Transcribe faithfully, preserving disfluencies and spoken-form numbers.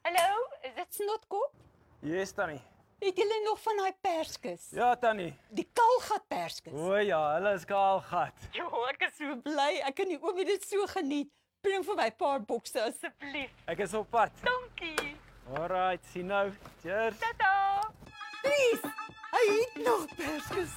Hallo, is dit Snotkop? Yes, Tannie. Het julle nog van daai perskes? Ja, Tannie. Die kaalgat perskes. O ja, hulle is kaalgat. Jo, ek is so bly. Ek kan nie oom dit so geniet. Bring vir my 'n paar bokse asseblief. Ek is op pad. Dankie. Alright, sien nou. Cheers. Tata. Please. Hy het nog perskes.